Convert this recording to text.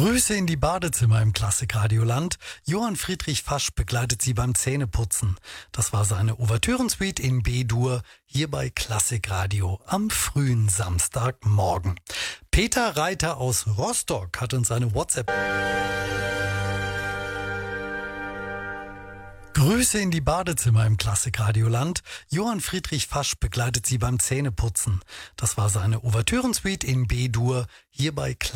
Grüße in die Badezimmer im Klassikradioland. Johann Friedrich Fasch begleitet Sie beim Zähneputzen. Das war seine Ouvertürensuite in B-Dur hier bei Klassikradio am frühen Samstagmorgen. Peter Reiter aus Rostock hat uns eine WhatsApp. Grüße in die Badezimmer im Klassikradioland. Johann Friedrich Fasch begleitet Sie beim Zähneputzen. Das war seine Ouvertürensuite in B-Dur hier bei